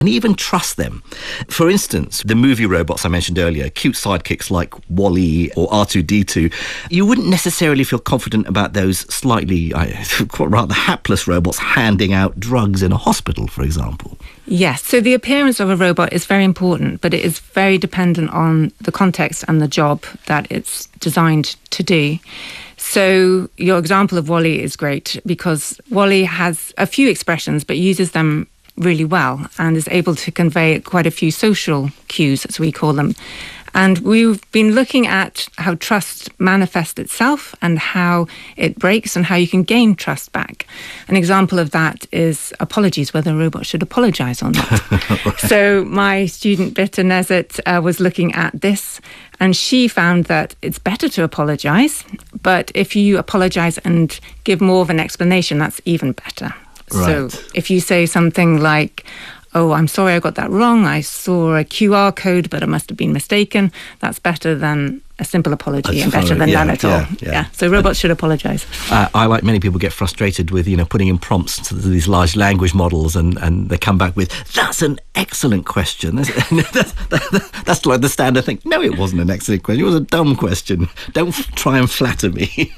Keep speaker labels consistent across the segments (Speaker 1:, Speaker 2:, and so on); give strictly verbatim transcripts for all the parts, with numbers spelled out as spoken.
Speaker 1: and even trust them. For instance, the movie robots I mentioned earlier, cute sidekicks like WALL-E or R two D two, you wouldn't necessarily feel confident about those slightly, uh, rather hapless robots handing out drugs in a hospital, for example.
Speaker 2: Yes, so the appearance of a robot is very important, but it is very dependent on the context and the job that it's designed to do. So your example of WALL-E is great because WALL-E has a few expressions but uses them really well and is able to convey quite a few social cues, as we call them. And we've been looking at how trust manifests itself and how it breaks and how you can gain trust back. An example of that is apologies, whether a robot should apologise or not. Right. So my student, Bitter Nezet, uh, was looking at this, and she found that it's better to apologise, but if you apologise and give more of an explanation, that's even better.
Speaker 1: Right.
Speaker 2: So if you say something like, oh, I'm sorry I got that wrong, I saw a Q R code, but it must have been mistaken, that's better than a simple apology and better than
Speaker 1: yeah,
Speaker 2: none at
Speaker 1: yeah,
Speaker 2: all.
Speaker 1: Yeah.
Speaker 2: yeah. So robots should apologise.
Speaker 1: Uh, I, like many people, get frustrated with, you know, putting in prompts to these large language models and, and they come back with, that's an excellent question. That's, that's, that's like the standard thing. No, it wasn't an excellent question. It was a dumb question. Don't try and flatter me.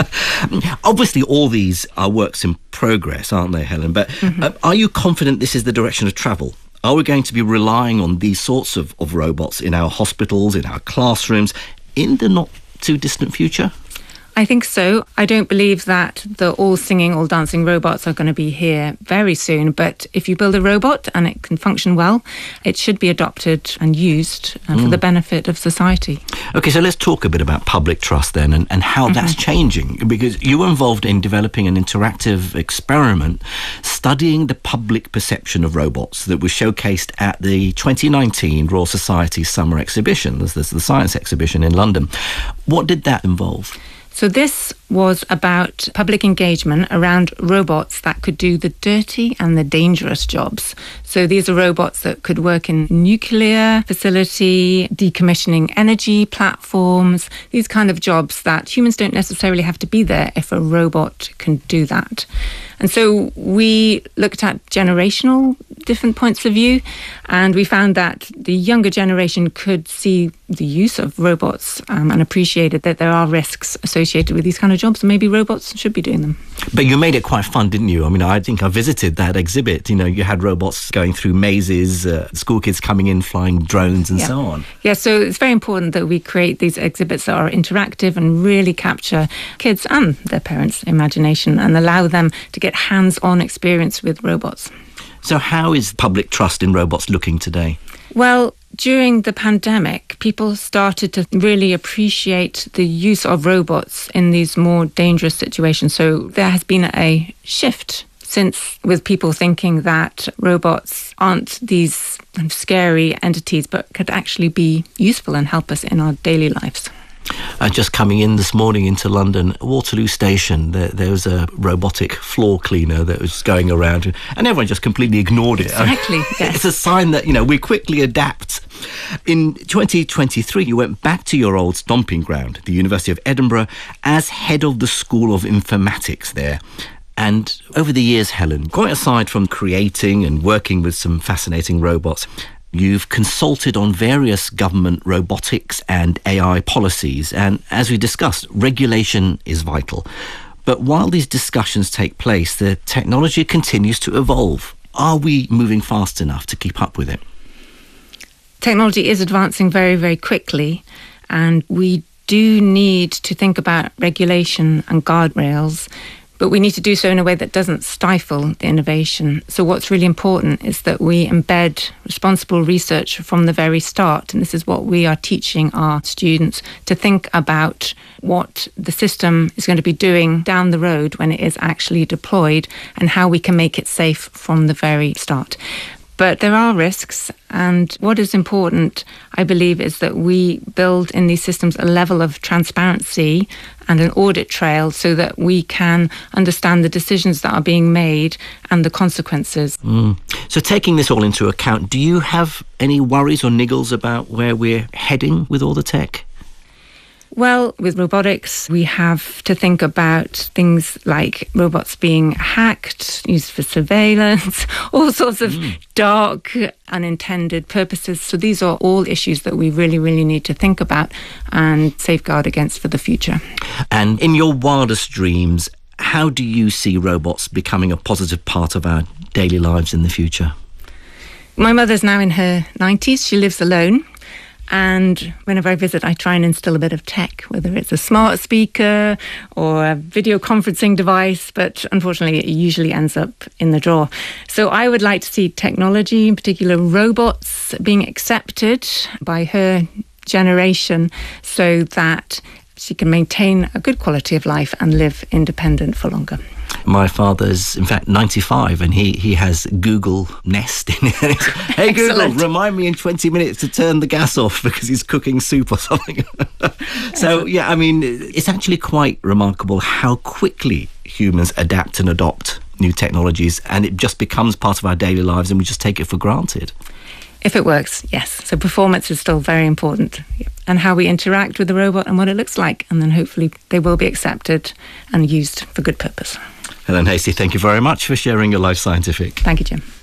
Speaker 1: Obviously, all these are works in progress, aren't they, Helen? But mm-hmm. uh, are you confident this is the direction of travel? Are we going to be relying on these sorts of, of robots in our hospitals, in our classrooms, in the not-too-distant future?
Speaker 2: I think so. I don't believe that the all-singing, all-dancing robots are going to be here very soon, but if you build a robot and it can function well, it should be adopted and used uh, for mm. the benefit of society.
Speaker 1: OK, so let's talk a bit about public trust then and, and how mm-hmm. that's changing, because you were involved in developing an interactive experiment studying the public perception of robots that was showcased at the twenty nineteen Royal Society Summer Exhibition, this is the science exhibition in London. What did that involve?
Speaker 2: So this was about public engagement around robots that could do the dirty and the dangerous jobs. So these are robots that could work in nuclear facility, decommissioning energy platforms, these kind of jobs that humans don't necessarily have to be there if a robot can do that. And so we looked at generational different points of view, and we found that the younger generation could see the use of robots um, and appreciated that there are risks associated with these kind of jobs, and maybe robots should be doing them.
Speaker 1: But you made it quite fun, didn't you? I mean, I think I visited that exhibit. You know, you had robots going through mazes, uh, school kids coming in, flying drones and
Speaker 2: yeah.
Speaker 1: so on.
Speaker 2: Yeah, so it's very important that we create these exhibits that are interactive and really capture kids and their parents' imagination and allow them to get hands-on experience with robots.
Speaker 1: So how is public trust in robots looking today?
Speaker 2: Well, during the pandemic, people started to really appreciate the use of robots in these more dangerous situations. So there has been a shift since, with people thinking that robots aren't these scary entities, but could actually be useful and help us in our daily lives.
Speaker 1: Uh, just coming in this morning into London, Waterloo Station, there, there was a robotic floor cleaner that was going around and everyone just completely ignored it.
Speaker 2: Exactly, yes.
Speaker 1: It's a sign that, you know, we quickly adapt. In twenty twenty-three, you went back to your old stomping ground, the University of Edinburgh, as head of the School of Informatics there. And over the years, Helen, quite aside from creating and working with some fascinating robots, you've consulted on various government robotics and A I policies, and as we discussed, regulation is vital. But while these discussions take place, the technology continues to evolve. Are we moving fast enough to keep up with it?
Speaker 2: Technology is advancing very, very quickly, and we do need to think about regulation and guardrails, but we need to do so in a way that doesn't stifle the innovation. So what's really important is that we embed responsible research from the very start. And this is what we are teaching our students, to think about what the system is going to be doing down the road when it is actually deployed and how we can make it safe from the very start. But there are risks, and what is important, I believe, is that we build in these systems a level of transparency and an audit trail so that we can understand the decisions that are being made and the consequences.
Speaker 1: Mm. So taking this all into account, do you have any worries or niggles about where we're heading with all the tech?
Speaker 2: Well, with robotics, we have to think about things like robots being hacked, used for surveillance, all sorts of mm. dark, unintended purposes. So these are all issues that we really, really need to think about and safeguard against for the future.
Speaker 1: And in your wildest dreams, how do you see robots becoming a positive part of our daily lives in the future?
Speaker 2: My mother's now in her nineties. She lives alone. And whenever I visit, I try and instill a bit of tech, whether it's a smart speaker or a video conferencing device, but unfortunately it usually ends up in the drawer. So I would like to see technology, in particular robots, being accepted by her generation so that she can maintain a good quality of life and live independent for longer.
Speaker 1: My father's, in fact, ninety-five, and he, he has Google Nest in it. Hey, Google, remind me in twenty minutes to turn the gas off because he's cooking soup or something. So, yeah, I mean, it's actually quite remarkable how quickly humans adapt and adopt new technologies, and it just becomes part of our daily lives and we just take it for granted.
Speaker 2: If it works, yes. So performance is still very important, and how we interact with the robot and what it looks like, and then hopefully they will be accepted and used for good purpose.
Speaker 1: Helen Hastie, thank you very much for sharing your Life Scientific.
Speaker 2: Thank you, Jim.